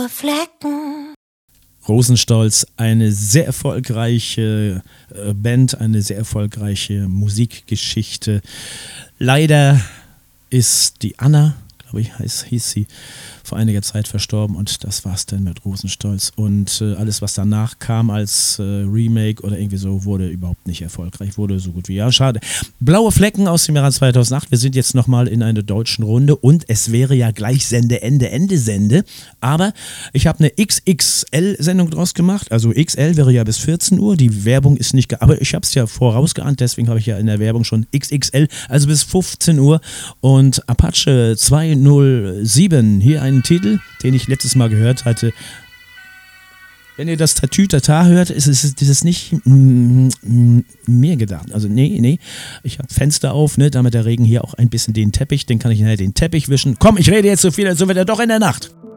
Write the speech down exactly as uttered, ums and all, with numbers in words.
Flecken. Rosenstolz, eine sehr erfolgreiche äh, Band, eine sehr erfolgreiche Musikgeschichte. Leider ist die Anna, glaube ich, heißt, hieß sie, vor einiger Zeit verstorben und das war's dann mit Rosenstolz. Und äh, alles, was danach kam als äh, Remake oder irgendwie so, wurde überhaupt nicht erfolgreich, wurde so gut wie, ja, schade. Blaue Flecken aus dem Jahr zweitausendacht, wir sind jetzt nochmal in einer deutschen Runde und es wäre ja gleich Sende, Ende, Ende, Sende, aber ich habe eine X X L-Sendung draus gemacht, also X L wäre ja bis vierzehn Uhr, die Werbung ist nicht, ge- aber ich habe es ja vorausgeahnt, deswegen habe ich ja in der Werbung schon X X L, also bis fünfzehn Uhr und Apache zweihundertsieben, hier ein Titel, den ich letztes Mal gehört hatte. Wenn ihr das Tatütata hört, ist es, ist es nicht mm, mm, mir gedacht. Also nee, nee, ich habe Fenster auf, ne, damit der Regen hier auch ein bisschen den Teppich, den kann ich nachher den Teppich wischen. Komm, ich rede jetzt so viel, als so wird er doch in der Nacht.